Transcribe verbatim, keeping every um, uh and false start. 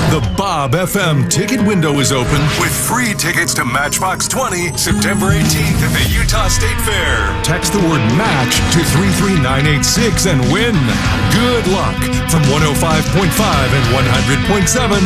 The Bob F M ticket window is open with free tickets to Matchbox twenty, September eighteenth at the Utah State Fair. Text the word MATCH to three three nine eight six and win. Good luck from one oh five point five and one hundred point seven